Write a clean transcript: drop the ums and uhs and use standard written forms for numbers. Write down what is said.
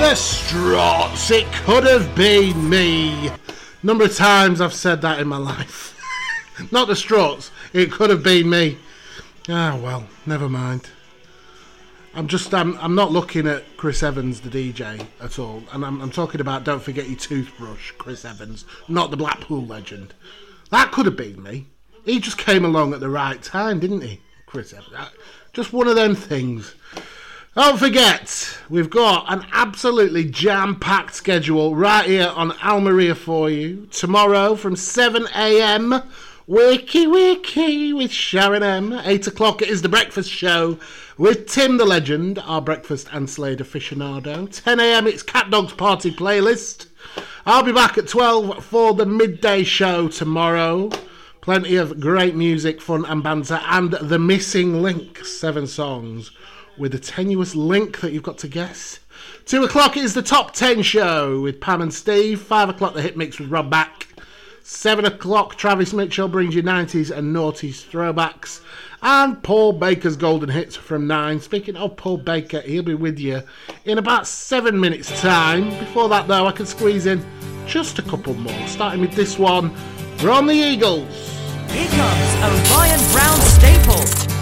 Struts, it could have been me. Number of times I've said that in my life. Not the Struts, it could have been me. Ah, well, never mind. I'm not looking at Chris Evans, the DJ, at all. And I'm talking about Don't Forget Your Toothbrush, Chris Evans, not the Blackpool legend. That could have been me. He just came along at the right time, didn't he, Chris Evans? Just one of them things. Don't forget, we've got an absolutely jam-packed schedule right here on Almeria for you. Tomorrow from 7 a.m, Wiki with Sharon M. 8 o'clock it is The Breakfast Show with Tim the Legend, our breakfast and Slade aficionado. 10 a.m, it's Cat Dog's Party Playlist. I'll be back at 12 for the midday show tomorrow. Plenty of great music, fun and banter, and The Missing Link, 7 songs with a tenuous link that you've got to guess. 2 o'clock is the Top 10 show with Pam and Steve. 5 o'clock the Hit Mix with Rob Back. 7 o'clock Travis Mitchell brings you 90s and noughties throwbacks. And Paul Baker's Golden Hits from 9. Speaking of Paul Baker, he'll be with you in about 7 minutes time. Before that though, I can squeeze in just a couple more, starting with this one from the Eagles. Here comes Orion Brown Staple.